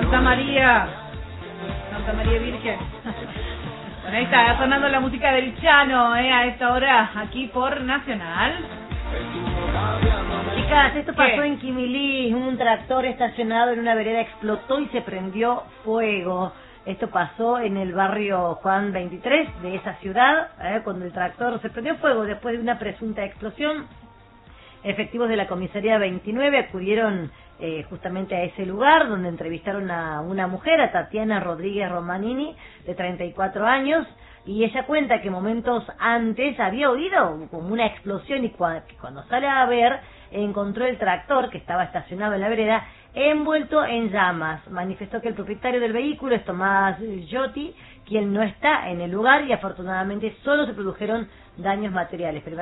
Santa María Virgen. Bueno, ahí está sonando la música del Chano, a esta hora, aquí por Nacional. Chicas, esto pasó ¿Qué? en Quimilí. Un tractor estacionado en una vereda explotó y se prendió fuego. Esto pasó en el barrio Juan 23 de esa ciudad, cuando el tractor se prendió fuego después de una presunta explosión. Efectivos de la comisaría 29 acudieron justamente a ese lugar, donde entrevistaron a una mujer, a Tatiana Rodríguez Romanini, de 34 años, y ella cuenta que momentos antes había oído como una explosión y cuando sale a ver encontró el tractor que estaba estacionado en la vereda envuelto en llamas. Manifestó que el propietario del vehículo es Tomás Giotti, quien no está en el lugar, y afortunadamente solo se produjeron daños materiales. Pero